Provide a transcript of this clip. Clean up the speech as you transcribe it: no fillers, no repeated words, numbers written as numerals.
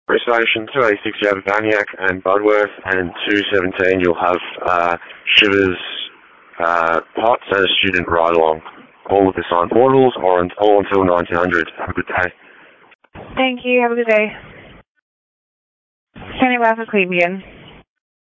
Station 286 you have Vaniac and Budworth, and 217 you'll have Shivers, Pots and a student ride-along. All with the signed portals, or all until 1900. Have a good day. Thank you, have a good day. Standing by for Cleveland.